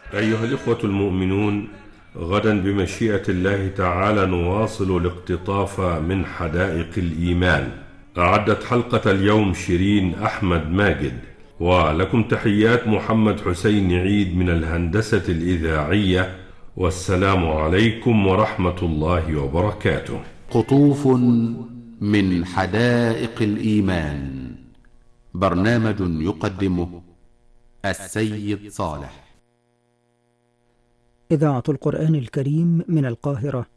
أيها الإخوة المؤمنون، غدا بمشيئة الله تعالى نواصل الاقتطاف من حدائق الإيمان. أعدت حلقة اليوم شيرين أحمد ماجد، ولكم تحيات محمد حسين عيد من الهندسة الإذاعية، والسلام عليكم ورحمة الله وبركاته. قطوف من حدائق الإيمان، برنامج يقدمه السيد صالح. إذاعة القرآن الكريم من القاهرة